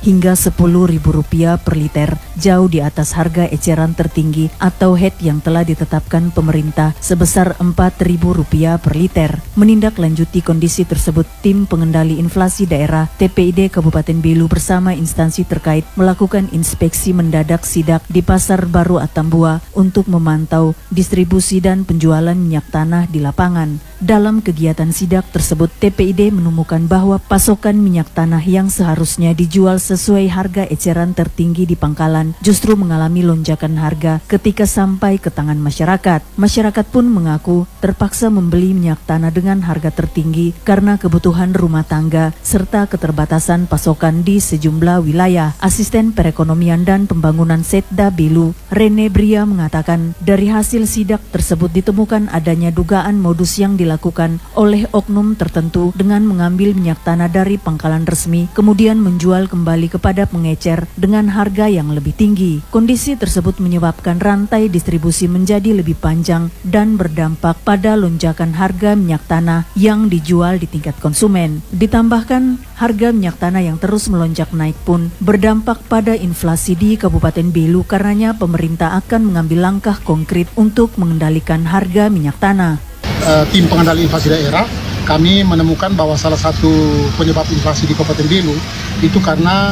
hingga Rp10.000 per liter, jauh di atas harga eceran tertinggi atau HET yang telah ditetapkan pemerintah sebesar Rp4.000 per liter. Menindaklanjuti kondisi tersebut, Tim Pengendali Inflasi Daerah TPID Kabupaten Belu bersama instansi terkait melakukan inspeksi mendadak sidak di Pasar Baru Atambua untuk memantau distribusi dan penjualan minyak tanah di lapangan. Dalam kegiatan sidak tersebut, TPID menemukan bahwa pasokan minyak tanah yang seharusnya dijual sesuai harga eceran tertinggi di pangkalan justru mengalami lonjakan harga ketika sampai ke tangan masyarakat. Masyarakat pun mengaku terpaksa membeli minyak tanah dengan harga tertinggi karena kebutuhan rumah tangga serta keterbatasan pasokan di sejumlah wilayah. Asisten Perekonomian dan Pembangunan Setda Belu, Rene Bria, mengatakan dari hasil sidak tersebut ditemukan adanya dugaan modus yang dilakukan oleh oknum tertentu dengan mengambil minyak tanah dari pangkalan resmi kemudian menjual kembali kepada pengecer dengan harga yang lebih tinggi. Kondisi tersebut menyebabkan rantai distribusi menjadi lebih panjang dan berdampak pada lonjakan harga minyak tanah yang dijual di tingkat konsumen. Ditambahkan harga minyak tanah yang terus melonjak naik pun berdampak pada inflasi di Kabupaten Belu, karenanya pemerintah akan mengambil langkah konkret untuk mengendalikan harga minyak tanah. Tim Pengendali Inflasi Daerah, kami menemukan bahwa salah satu penyebab inflasi di Kabupaten Belu itu karena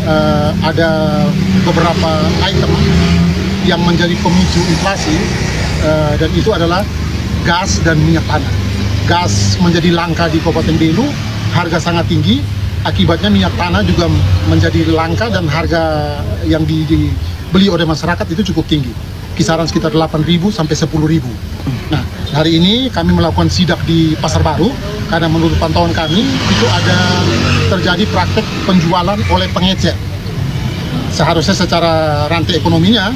ada beberapa item yang menjadi pemicu inflasi, dan itu adalah gas dan minyak tanah. Gas menjadi langka di Kabupaten Belu, harga sangat tinggi, akibatnya minyak tanah juga menjadi langka dan harga yang dibeli oleh masyarakat itu cukup tinggi, kisaran sekitar 8.000 sampai 10.000. Nah, hari ini kami melakukan sidak di Pasar Baru karena menurut pantauan kami itu ada terjadi praktek penjualan oleh pengecer. Seharusnya secara rantai ekonominya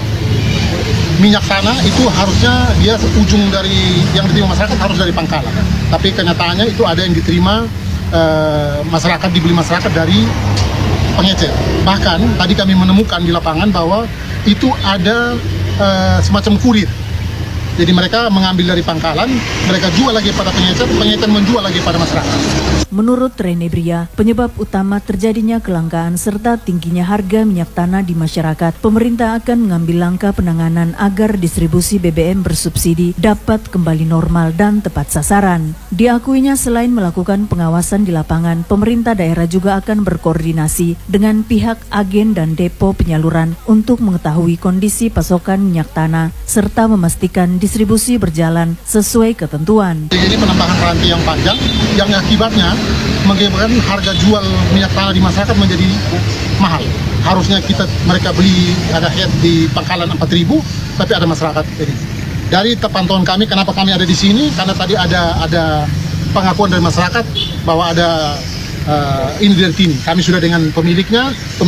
minyak tanah itu harusnya dia ujung dari yang diterima masyarakat harus dari pangkalan. Tapi kenyataannya itu ada yang diterima masyarakat, dibeli masyarakat dari pengecer. Bahkan tadi kami menemukan di lapangan bahwa itu ada semacam kurir. Jadi mereka mengambil dari pangkalan, mereka jual lagi pada pengecer, pengecer menjual lagi pada masyarakat. Menurut Rene Bria, penyebab utama terjadinya kelangkaan serta tingginya harga minyak tanah di masyarakat, pemerintah akan mengambil langkah penanganan agar distribusi BBM bersubsidi dapat kembali normal dan tepat sasaran. Diakuinya selain melakukan pengawasan di lapangan, pemerintah daerah juga akan berkoordinasi dengan pihak agen dan depo penyaluran untuk mengetahui kondisi pasokan minyak tanah serta memastikan distribusi berjalan sesuai ketentuan. Ini penambahan rantai yang panjang yang akibatnya mengakibatkan harga jual minyak tanah di masyarakat menjadi mahal. Harusnya mereka beli ada head di pangkalan 4.000, tapi ada masyarakat ini. Dari pantauan kami, kenapa kami ada di sini? Karena tadi ada pengakuan dari masyarakat bahwa ada ini dari sini. Kami sudah dengan pemiliknya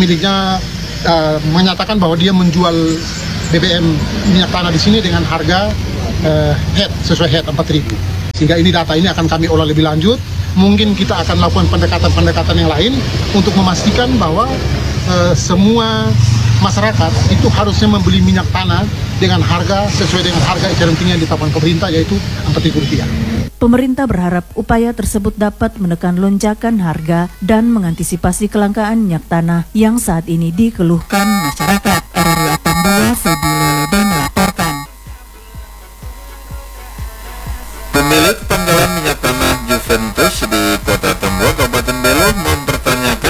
menyatakan bahwa dia menjual BBM minyak tanah di sini dengan harga head sesuai head 4.000. Sehingga ini data ini akan kami olah lebih lanjut. Mungkin kita akan lakukan pendekatan-pendekatan yang lain untuk memastikan bahwa semua masyarakat itu harusnya membeli minyak tanah dengan harga sesuai dengan harga eceran tinggi yang ditetapkan pemerintah, yaitu Rp4.000. Pemerintah berharap upaya tersebut dapat menekan lonjakan harga dan mengantisipasi kelangkaan minyak tanah yang saat ini dikeluhkan masyarakat. RRI Atambua,